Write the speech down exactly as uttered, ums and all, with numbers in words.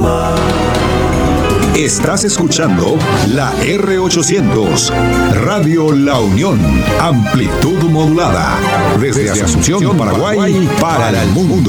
más. Estás escuchando la R ochocientos, Radio La Unión, amplitud modulada, desde Asunción, Paraguay, para el mundo.